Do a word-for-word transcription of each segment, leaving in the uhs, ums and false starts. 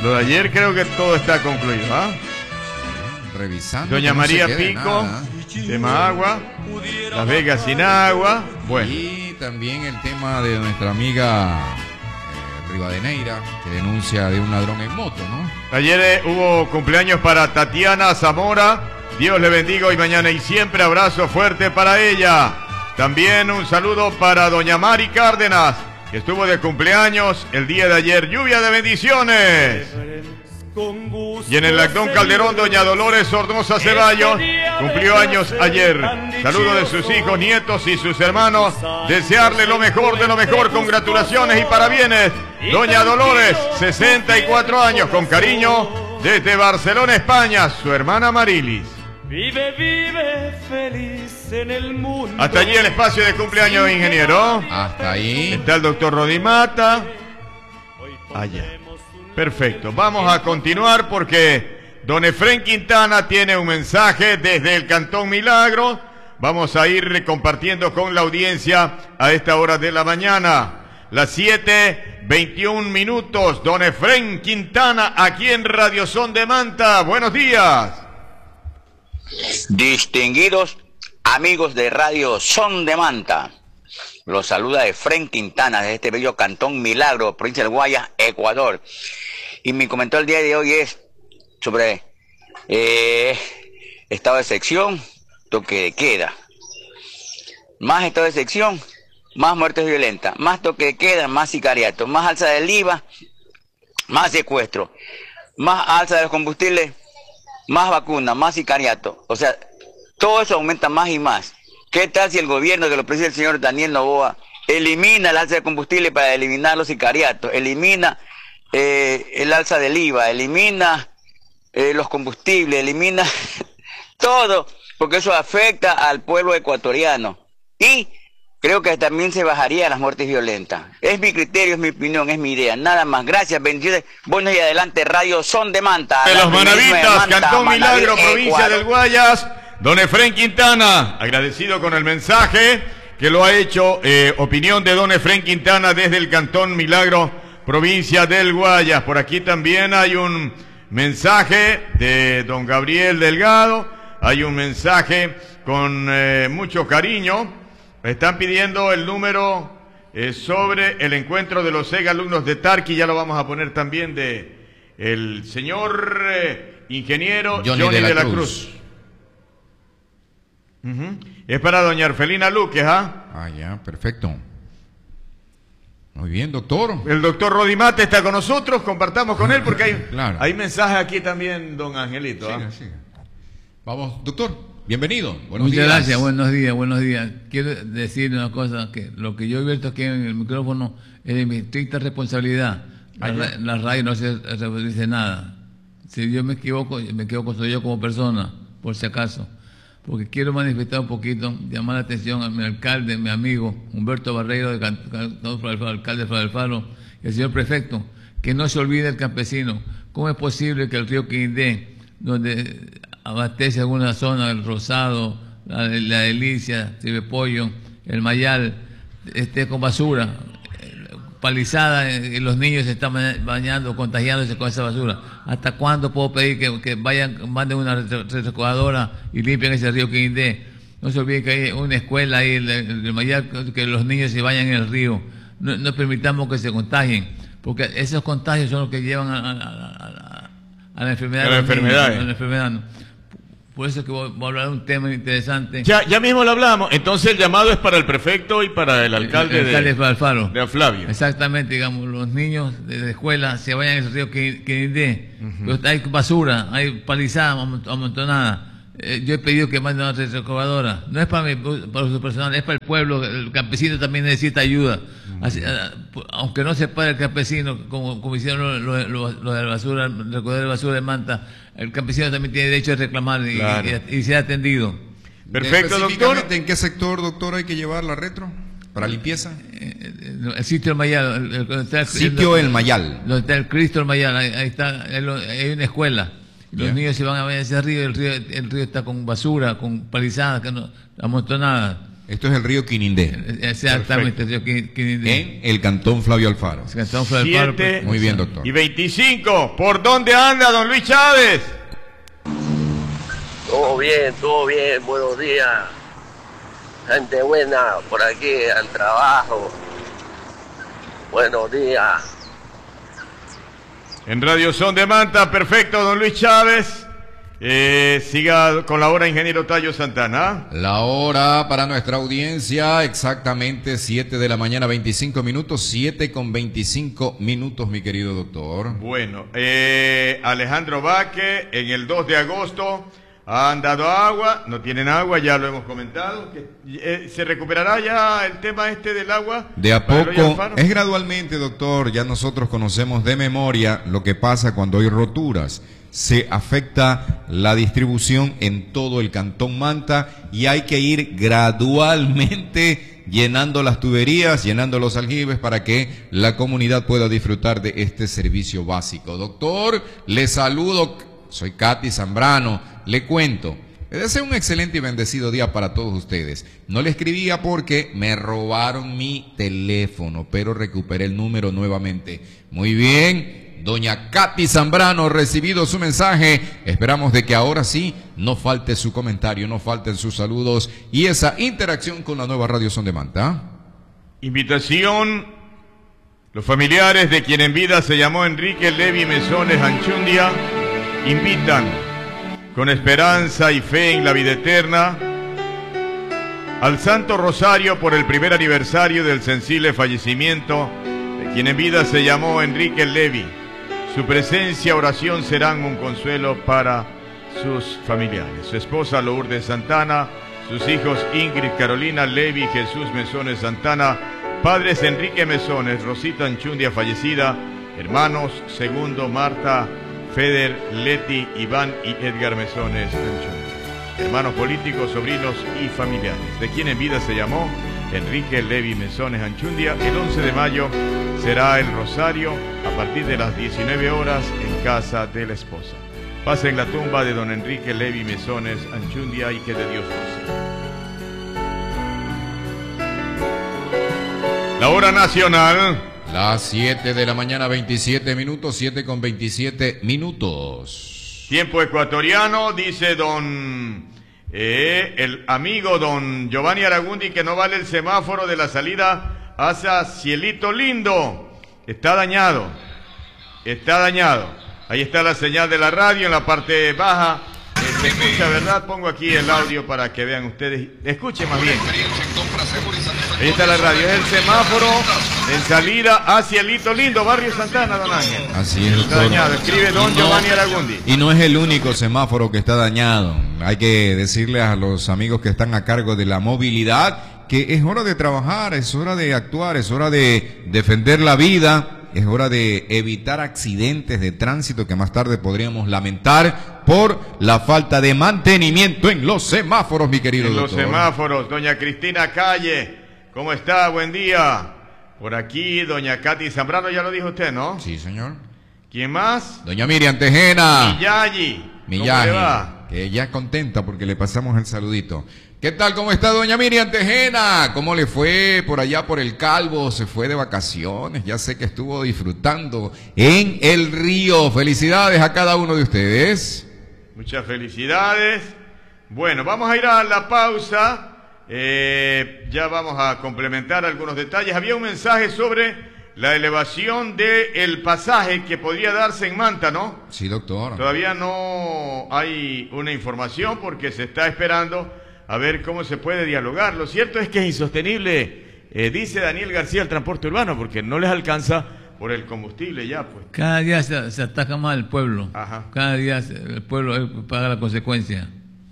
Lo de ayer creo que todo está concluido, ¿ah? Revisando. Doña no María Pico, tema agua, Las Vegas sin agua. Bueno. Y también el tema de nuestra amiga eh, Rivadeneira, que denuncia de un ladrón en moto, ¿no? Ayer eh, hubo cumpleaños para Tatiana Zamora. Dios le bendiga hoy, mañana y siempre. Abrazo fuerte para ella. También un saludo para doña Mari Cárdenas, que estuvo de cumpleaños el día de ayer. Lluvia de bendiciones. Y en el Lactón Calderón, doña Dolores Sornosa Ceballos cumplió años ayer. Saludos de sus hijos, nietos y sus hermanos. Desearle lo mejor de lo mejor. Congratulaciones y parabienes, doña Dolores, sesenta y cuatro años. Con cariño, desde Barcelona, España, su hermana Marilis. Vive, vive feliz en el mundo. Hasta allí el espacio de cumpleaños, ingeniero. Hasta ahí. Está el doctor Rodimata. Allá. Perfecto. Vamos a continuar porque don Efrén Quintana tiene un mensaje desde el Cantón Milagro. Vamos a ir compartiendo con la audiencia a esta hora de la mañana. Las siete veintiún minutos. Don Efrén Quintana aquí en Radio Son de Manta. Buenos días. Distinguidos amigos de Radio Son de Manta, los saluda Efrén Quintana desde este bello Cantón Milagro, provincia del Guayas, Ecuador. Y mi comentario el día de hoy es sobre eh, estado de sección, toque de queda. Más estado de sección, más muertes violentas, más toque de queda, más sicariato, más alza del I V A, más secuestro, más alza de los combustibles, más vacunas, más sicariato. O sea, todo eso aumenta más y más. ¿Qué tal si el gobierno, que lo preside el señor Daniel Noboa, elimina el alza de combustible para eliminar los sicariatos, elimina eh, el alza del I V A, elimina eh, los combustibles, elimina todo, porque eso afecta al pueblo ecuatoriano? Y creo que también se bajaría las muertes violentas. Es mi criterio, es mi opinión, es mi idea. Nada más. Gracias, bendiciones. Buenos y adelante, Radio Son de Manta. De los Manavitas, Cantón Milagro, provincia Ecuador. del Guayas. Don Efrén Quintana, agradecido con el mensaje que lo ha hecho. Eh, opinión de don Efrén Quintana desde el Cantón Milagro, provincia del Guayas. Por aquí también hay un mensaje de don Gabriel Delgado. Hay un mensaje con eh, mucho cariño. Están pidiendo el número eh, sobre el encuentro de los ex alumnos de Tarqui. Ya lo vamos a poner también de el señor eh, ingeniero Johnny, Johnny de la, de la Cruz. Cruz. Uh-huh. Es para doña Arfelina Luque, ¿ah? Ah, ya, perfecto. Muy bien, doctor. El doctor Rodimate está con nosotros, compartamos con él porque hay, claro. hay mensajes aquí también, don Angelito. Siga, ¿ah? siga. Vamos, doctor, bienvenido. Buenos Muchas días. gracias, buenos días, buenos días. Quiero decir una cosa, que lo que yo he visto aquí en el micrófono es de mi estricta responsabilidad. La, la radio no se, se dice nada. Si yo me equivoco, me equivoco soy yo como persona, por si acaso. Porque quiero manifestar un poquito, llamar la atención a mi alcalde, mi amigo Humberto Barreiro, de Cantón Faro, alcalde de Faro, y al señor prefecto, que no se olvide el campesino. ¿Cómo es posible que el río Quindé, donde abastece alguna zona, el Rosado, la, la Delicia, Pollo, el Mayal, esté con basura, palizada, y los niños se están bañando, contagiándose con esa basura? ¿Hasta cuándo puedo pedir que, que vayan, manden una recogedora y limpien ese río Quindé? No se olviden que hay una escuela ahí, el, el Mayal, que los niños se vayan en el río. No, no permitamos que se contagien, porque esos contagios son los que llevan a, a, a, a la enfermedad. A la enfermedad. Niños, a la enfermedad. Por eso es que voy, voy a hablar de un tema interesante. Ya, ya mismo lo hablamos. Entonces el llamado es para el prefecto y para el alcalde, el, el alcalde de Alfaro. De Flavio. Exactamente, digamos, los niños de la escuela se vayan en el río Quindé. Uh-huh. Hay basura, hay palizada amontonada. Eh, yo he pedido que manden una recogedora. No es para mi, para su personal, es para el pueblo. El campesino también necesita ayuda. Uh-huh. Así, a, aunque no se pague el campesino, como, como hicieron lo, lo, lo de la basura, el recogedor de basura de Manta, el campesino también tiene derecho a reclamar y, claro. y, y, y ser atendido. Perfecto, doctor. ¿En qué sector, doctor, hay que llevar la retro para limpieza? El, el sitio El Mayal. El, el, el, sitio El, el Mayal. Donde está el Cristo El Mayal, ahí, ahí está, hay una escuela. Los niños se van a ver ese río, el río, el río está con basura, con palizadas, que no, amontonadas. Esto es el río Quinindé. Exactamente, el río Quinindé. En el cantón Flavio Alfaro. El cantón Flavio Alfaro. Siete Muy bien, doctor. Y veinticinco. ¿Por dónde anda don Luis Chávez? Todo bien, todo bien, buenos días. Gente buena, por aquí al trabajo. Buenos días. En Radio Son de Manta, perfecto, don Luis Chávez. Eh, siga con la hora, ingeniero Tayo Santana. La hora para nuestra audiencia, exactamente siete de la mañana, veinticinco minutos, siete con veinticinco minutos, mi querido doctor. Bueno, eh, Alejandro Vaque, en el dos de agosto han dado agua, no tienen agua, ya lo hemos comentado. Que, eh, ¿Se recuperará ya el tema este del agua? De a poco, es gradualmente, doctor, ya nosotros conocemos de memoria lo que pasa cuando hay roturas. Se afecta la distribución en todo el Cantón Manta y hay que ir gradualmente llenando las tuberías, llenando los aljibes para que la comunidad pueda disfrutar de este servicio básico. Doctor, le saludo, soy Katy Zambrano, le cuento. Le deseo un excelente y bendecido día para todos ustedes. No le escribía porque me robaron mi teléfono, pero recuperé el número nuevamente. Muy bien. Doña Katy Zambrano, recibido su mensaje, esperamos de que ahora sí no falte su comentario, no falten sus saludos y esa interacción con la nueva Radio Son de Manta. Invitación, los familiares de quien en vida se llamó Enrique Levi Mesones Anchundia, invitan con esperanza y fe en la vida eterna al Santo Rosario por el primer aniversario del sensible fallecimiento de quien en vida se llamó Enrique Levi. Su presencia, oración serán un consuelo para sus familiares. Su esposa Lourdes Santana, sus hijos Ingrid Carolina Levi, Jesús Mesones Santana, padres Enrique Mesones, Rosita Anchundia fallecida, hermanos Segundo, Marta, Feder, Leti, Iván y Edgar Mesones Anchundia. Hermanos políticos, sobrinos y familiares, de quien en vida se llamó Enrique Levi Mesones Anchundia. El once de mayo será el rosario a partir de las diecinueve horas en casa de la esposa. Pase en la tumba de don Enrique Levi Mesones Anchundia y que de Dios goce. La hora nacional. Las siete de la mañana, veintisiete minutos, siete con veintisiete minutos. Tiempo ecuatoriano, dice don... Eh, el amigo don Giovanni Aragundi que no vale el semáforo de la salida hacia Cielito Lindo. Está dañado. Está dañado. Ahí está la señal de la radio en la parte baja. Eh, se escucha, ¿verdad? Pongo aquí el audio para que vean ustedes. Escuchen más bien. Ahí está la radio. Es el semáforo en salida hacia Cielito Lindo, Barrio Santana, don Ángel. Así es, está dañado. Escribe don no, Giovanni Aragundi. Y no es el único semáforo que está dañado. Hay que decirle a los amigos que están a cargo de la movilidad que es hora de trabajar, es hora de actuar, es hora de defender la vida, es hora de evitar accidentes de tránsito que más tarde podríamos lamentar por la falta de mantenimiento en los semáforos, mi querido en doctor. Los semáforos, doña Cristina Calle, ¿cómo está? Buen día. Por aquí, doña Katy Zambrano, ya lo dijo usted, ¿no? Sí, señor. ¿Quién más? Doña Miriam Tejena. Miyayi. Miyayi, que ya contenta porque le pasamos el saludito. ¿Qué tal? ¿Cómo está doña Miriam Tejena? ¿Cómo le fue por allá por el Calvo? ¿Se fue de vacaciones? Ya sé que estuvo disfrutando en el río. Felicidades a cada uno de ustedes. Muchas felicidades. Bueno, vamos a ir a la pausa. Eh, ya vamos a complementar algunos detalles. Había un mensaje sobre la elevación del pasaje que podría darse en Manta, ¿no? Sí, doctor. Todavía no hay una información porque se está esperando a ver cómo se puede dialogar. Lo cierto es que es insostenible, eh, dice Daniel García, el transporte urbano, porque no les alcanza por el combustible ya, pues. Cada día se, se ataca más el pueblo. Ajá. Cada día se, el pueblo paga la consecuencia.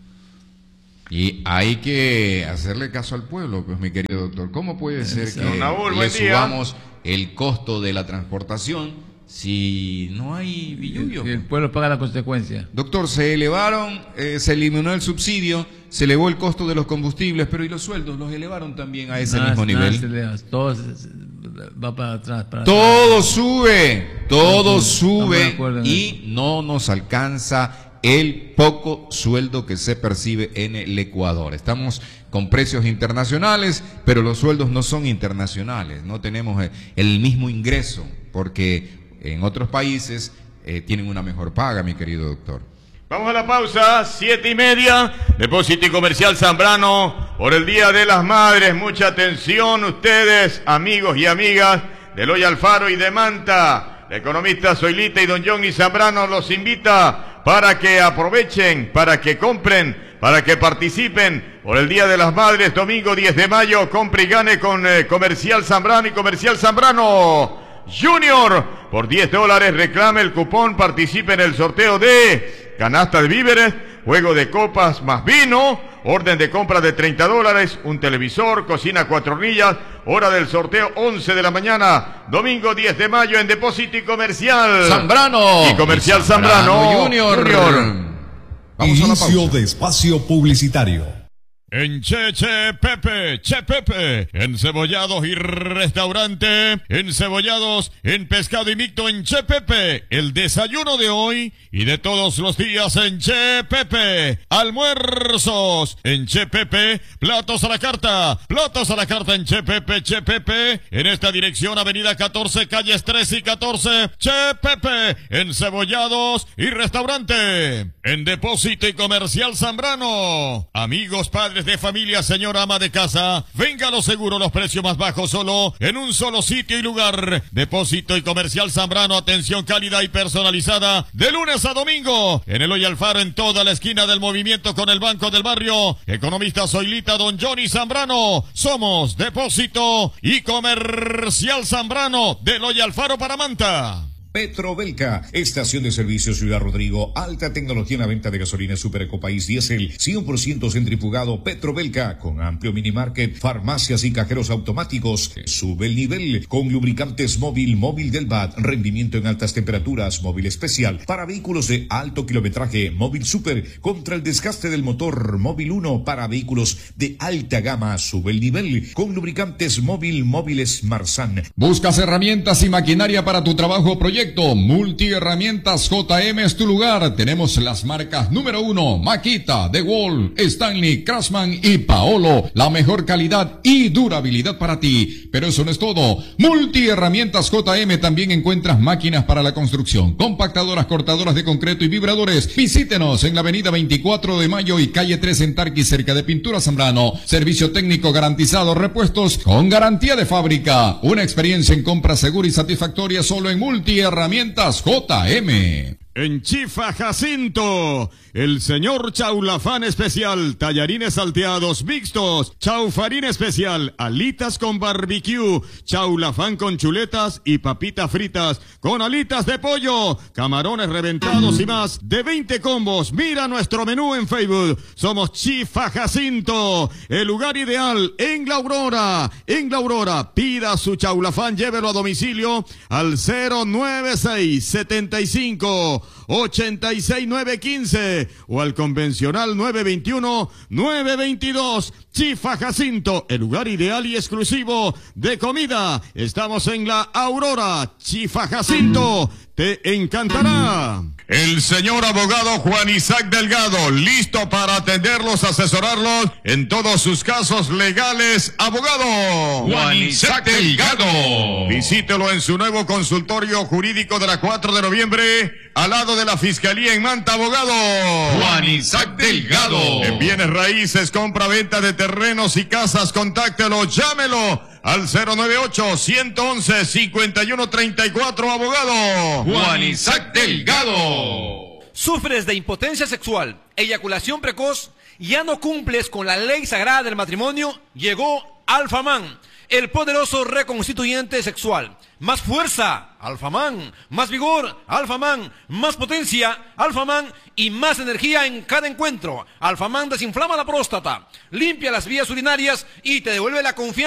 Y hay que hacerle caso al pueblo, pues, mi querido doctor. ¿Cómo puede ser Eso. que Raúl, le buen día. subamos el costo de la transportación si no hay billuyo? El, el pueblo paga la consecuencia. Doctor, se elevaron, eh, se eliminó el subsidio, se elevó el costo de los combustibles, pero ¿y los sueldos? Los elevaron también a ese Nada, mismo nada nivel. se eleva, todo se- se- va para atrás. Para Todo atrás. sube, todo Estamos de sube acuerdo en y no nos alcanza el poco sueldo que se percibe en el Ecuador. Estamos con precios internacionales, pero los sueldos no son internacionales, no tenemos el mismo ingreso, porque en otros países eh, tienen una mejor paga, mi querido doctor. Vamos a la pausa, siete y media, Depósito y Comercial Zambrano, por el Día de las Madres. Mucha atención ustedes, amigos y amigas de Eloy Alfaro y de Manta. La economista Zoilita y don Johnny Zambrano los invita para que aprovechen, para que compren, para que participen por el Día de las Madres, domingo diez de mayo. Compre y gane con eh, Comercial Zambrano y Comercial Zambrano Junior. Por diez dólares reclame el cupón, participe en el sorteo de canasta de víveres, juego de copas más vino, orden de compra de treinta dólares, un televisor, cocina cuatro hornillas. Hora del sorteo once de la mañana, domingo diez de mayo en Depósito y Comercial Zambrano y Comercial Zambrano, Zambrano Junior. Junior. Vamos a la pausa. Inicio de espacio publicitario. En Che Che Pepe, Che Pepe, encebollados y restaurante, encebollados en pescado y mixto en Che Pepe, el desayuno de hoy y de todos los días en Che Pepe, almuerzos en Che Pepe, platos a la carta, platos a la carta en Che Pepe, Che Pepe, en esta dirección avenida catorce, calles trece y catorce, Che Pepe, encebollados y restaurante, en Depósito y Comercial Zambrano, amigos padres de familia, señora ama de casa, venga a lo seguro, los precios más bajos solo en un solo sitio y lugar. Depósito y Comercial Zambrano, atención cálida y personalizada de lunes a domingo en Eloy Alfaro, en toda la esquina del movimiento con el Banco del Barrio. Economista Zoilita, don Johnny Zambrano. Somos Depósito y Comercial Zambrano de Eloy Alfaro para Manta. Petrobelca, estación de servicio Ciudad Rodrigo, alta tecnología en la venta de gasolina Super Ecopaís Diesel, cien por ciento centrifugado. Petrobelca, con amplio minimarket, farmacias y cajeros automáticos. Sube el nivel con lubricantes móvil, móvil del B A D, rendimiento en altas temperaturas, móvil especial para vehículos de alto kilometraje, móvil super contra el desgaste del motor, móvil uno para vehículos de alta gama. Sube el nivel con lubricantes móvil, móviles Marsan. ¿Buscas herramientas y maquinaria para tu trabajo o proyecto? Multiherramientas J M es tu lugar. Tenemos las marcas número uno, Makita, DeWalt, Stanley, Craftsman y Paolo. La mejor calidad y durabilidad para ti. Pero eso no es todo. Multiherramientas J M también encuentras máquinas para la construcción, compactadoras, cortadoras de concreto y vibradores. Visítenos en la avenida veinticuatro de mayo y calle tres en Tarqui, cerca de Pintura Zambrano. Servicio técnico garantizado, repuestos con garantía de fábrica. Una experiencia en compra segura y satisfactoria solo en Multiherramientas Herramientas J M. En Chifa Jacinto, el señor Chaulafán especial, tallarines salteados mixtos, chaufarín especial, alitas con barbecue, chaulafán con chuletas y papitas fritas con alitas de pollo, camarones reventados y más de veinte combos. Mira nuestro menú en Facebook. Somos Chifa Jacinto, el lugar ideal en La Aurora. En La Aurora, pida su chaulafán, llévelo a domicilio al cero nueve seis setenta y cinco ochenta y seis nueve quince o al convencional nueve veintiuno nueve veintidós. Chifa Jacinto, el lugar ideal y exclusivo de comida. Estamos en La Aurora. Chifa Jacinto, te encantará. El señor abogado Juan Isaac Delgado, listo para atenderlos, asesorarlos en todos sus casos legales. Abogado Juan Isaac Delgado. Visítelo en su nuevo consultorio jurídico de la cuatro de noviembre, al lado de la Fiscalía en Manta. Abogado Juan Isaac Delgado. En bienes raíces, compra-venta de terrenos y casas, contáctelo, llámelo al cero nueve ocho, uno once, cincuenta y uno treinta y cuatro. Abogado Juan Isaac Delgado. ¿Sufres de impotencia sexual, eyaculación precoz? ¿Ya no cumples con la ley sagrada del matrimonio? Llegó Alfaman, el poderoso reconstituyente sexual. Más fuerza, Alfaman. Más vigor, Alfaman. Más potencia, Alfaman. Y más energía en cada encuentro. Alfaman desinflama la próstata, limpia las vías urinarias y te devuelve la confianza.